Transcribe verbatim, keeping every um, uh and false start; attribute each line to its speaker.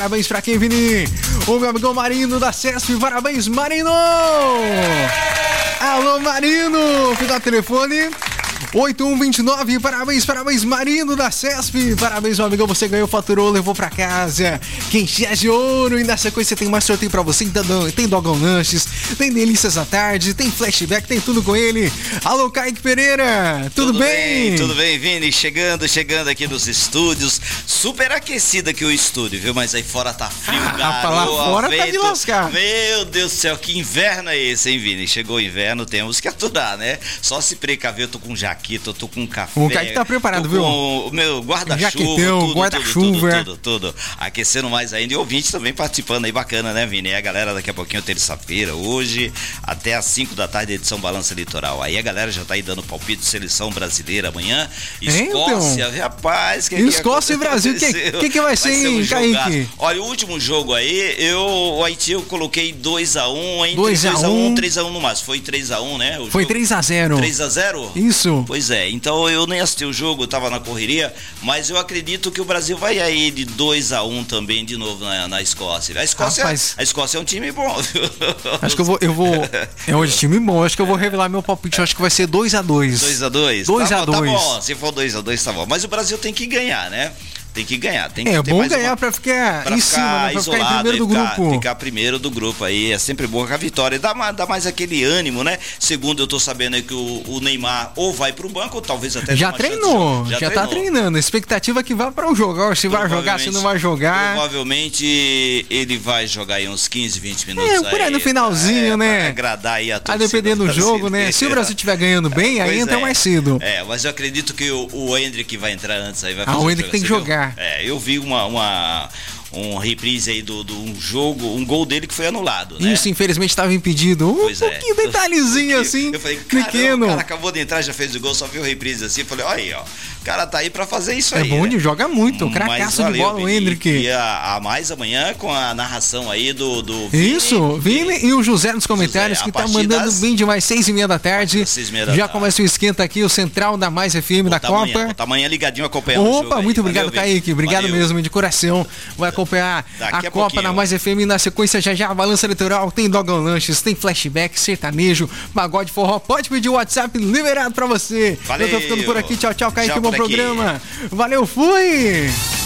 Speaker 1: Parabéns pra quem, Vini? O meu amigo Marino da CESP, parabéns, Marino! Alô, Marino! Final do telefone oito um dois nove, parabéns, parabéns, Marino da CESP, parabéns, meu amigo, você ganhou, faturou, levou pra casa, quentinhas de ouro, e na sequência tem mais sorteio pra você, tem Dogão Lanches, tem Delícias à Tarde, tem Flashback, tem tudo com ele. Alô, Kaique Pereira, tudo, tudo bem?
Speaker 2: bem? Tudo bem, Vini, chegando, chegando aqui nos estúdios, super aquecido aqui o estúdio, viu, mas aí fora tá frio, ah, garoa,
Speaker 1: lá fora vento. Tá de lascar.
Speaker 2: Meu Deus do céu, que inverno é esse, hein, Vini? Chegou o inverno, temos que aturar, né? Só se precaver, eu tô com jaqueta, eu tô com café.
Speaker 1: O Kaique tá preparado, viu?
Speaker 2: Com o meu guarda-chuva,
Speaker 1: guarda-chuva,
Speaker 2: tudo, tudo, tudo, tudo, aquecendo mais ainda, e ouvinte também participando aí, bacana, né, Vini? E a galera daqui a pouquinho, terça-feira, hoje, até às cinco da tarde, edição Balança Litoral. Aí a galera já tá aí dando palpite de seleção brasileira amanhã. Escócia, então, rapaz, que
Speaker 1: Escócia que e Brasil, o que, que, que vai ser, hein, um Kaique?
Speaker 2: Olha, o último jogo aí, eu, o Haiti eu coloquei dois a um, entre
Speaker 1: dois a um,
Speaker 2: três a um no máximo. Foi três a um, né? O
Speaker 1: Foi três a zero.
Speaker 2: três a zero?
Speaker 1: Isso.
Speaker 2: Pois é, então eu nem assisti o jogo, eu tava na correria, mas eu acredito que o Brasil vai aí de dois a um também de novo na, na Escócia. A Escócia, Rapaz, a Escócia é um time bom, viu?
Speaker 1: Acho que eu vou, eu vou, é um time bom, acho que eu vou revelar meu palpite, acho que vai ser dois a dois.
Speaker 2: dois a dois?
Speaker 1: dois a dois.
Speaker 2: Tá bom, se for dois a dois tá bom, mas o Brasil tem que ganhar, né? Tem que ganhar, tem que
Speaker 1: É
Speaker 2: ter
Speaker 1: bom
Speaker 2: mais
Speaker 1: ganhar
Speaker 2: uma...
Speaker 1: pra ficar
Speaker 2: pra
Speaker 1: em
Speaker 2: ficar
Speaker 1: cima, né? Pra
Speaker 2: isolado,
Speaker 1: ficar em primeiro do
Speaker 2: ficar,
Speaker 1: grupo.
Speaker 2: Ficar primeiro do grupo aí, é sempre bom com a vitória. Dá, dá mais aquele ânimo, né? Segundo eu tô sabendo aí que o, o Neymar ou vai pro banco, ou talvez até...
Speaker 1: Já treinou, já, já treinou. Tá treinando. A expectativa é que vá para o jogo. Se vai jogar, se não vai jogar.
Speaker 2: Provavelmente ele vai jogar aí uns quinze, vinte minutos.
Speaker 1: É, por aí, aí no finalzinho,
Speaker 2: é,
Speaker 1: né?
Speaker 2: Pra agradar aí a torcida.
Speaker 1: Aí dependendo do jogo, né? Se o Brasil estiver ganhando bem, aí entra
Speaker 2: é.
Speaker 1: mais cedo.
Speaker 2: É, mas eu acredito que o, o Hendrick vai entrar antes aí. Vai
Speaker 1: ah, o Hendrick tem que jogar.
Speaker 2: É, eu vi uma... uma um reprise aí do, do um jogo, um gol dele que foi anulado, né?
Speaker 1: Isso, infelizmente estava impedido. Um pois pouquinho, é. detalhezinho um assim,
Speaker 2: eu falei,
Speaker 1: pequeno.
Speaker 2: O cara acabou de entrar, já fez o gol, só viu o reprise assim, eu falei, olha aí, ó, o cara tá aí pra fazer isso
Speaker 1: é
Speaker 2: aí.
Speaker 1: É bom,
Speaker 2: né?
Speaker 1: de joga muito, um cracaço de bola, o Hendrick.
Speaker 2: E a, a mais amanhã com a narração aí do, do Vini.
Speaker 1: Isso, Vini e, e o José nos comentários, José, que tá mandando das... bem demais, seis e meia da tarde. Seis e meia da já tarde. Começa o esquenta aqui, o Central da Mais F M, da Copa.
Speaker 2: Amanhã, tá amanhã ligadinho acompanhando
Speaker 1: Opa,
Speaker 2: o jogo
Speaker 1: muito
Speaker 2: aí.
Speaker 1: obrigado, Valeu, Kaique, obrigado Valeu. mesmo, de coração. Vai acompanhar Daqui a, a Copa na Mais F M, na sequência já já a Balança Litoral, tem Dogão Lanches, tem Flashback, sertanejo, pagode, forró, pode pedir o WhatsApp liberado pra você.
Speaker 2: Valeu.
Speaker 1: Eu tô ficando por aqui, tchau, tchau, Kaique, bom programa. Valeu, fui!